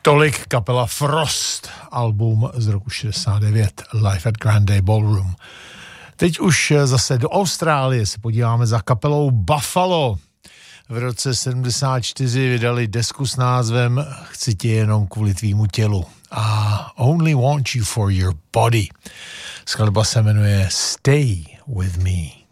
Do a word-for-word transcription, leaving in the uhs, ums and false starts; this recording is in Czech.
Tolik kapela Frost, album z roku šedesát devět, Live at Grande Ballroom. Teď už zase do Austrálie se podíváme za kapelou Buffalo. V roce sedmdesát čtyři vydali desku s názvem Chci tě jenom kvůli tvýmu tělu a Only Want You for Your Body. Skladba se jmenuje Stay With Me.